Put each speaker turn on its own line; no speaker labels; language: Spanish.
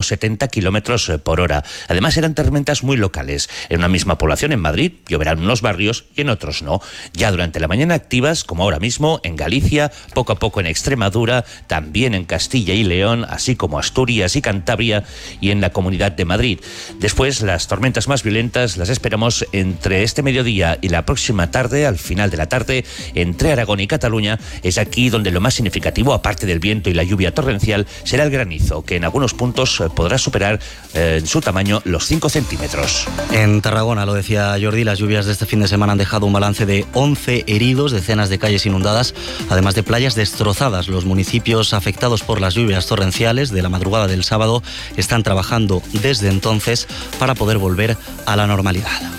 los 70 kilómetros por hora. Además, eran tormentas muy locales. En una misma población, en Madrid, lloverán en unos barrios y en otros no. Ya durante la mañana activas, como ahora mismo, en Galicia, poco a poco en Extremadura, también en Castilla y León, así como Asturias y Cantabria y en la Comunidad de Madrid. Después, las tormentas más violentas las esperamos entre este mediodía y la próxima tarde, al final de la tarde, entre Aragón y Cataluña. Es aquí donde lo más significativo, aparte del viento y la lluvia torrencial, será el granizo, que en algunos puntos podrá superar en su tamaño los 5 centímetros.
En Tarragona, lo decía Jordi, las lluvias de este fin de semana han dejado un balance de 11 heridos, decenas de calles inundadas, además de playas destrozadas. Los municipios afectados por las lluvias torrenciales de la madrugada del sábado están trabajando desde entonces para poder volver a la normalidad.